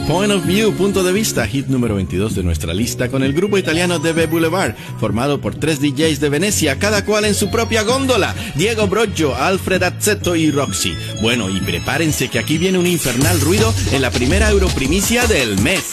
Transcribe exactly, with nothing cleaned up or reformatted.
Point of View, punto de vista, hit número veintidós de nuestra lista, con el grupo italiano D B Boulevard, formado por tres D Js de Venecia, cada cual en su propia góndola: Diego Broggio, Alfred Azzetto y Roxy. Bueno, y prepárense que aquí viene un infernal ruido en la primera Europrimicia del mes.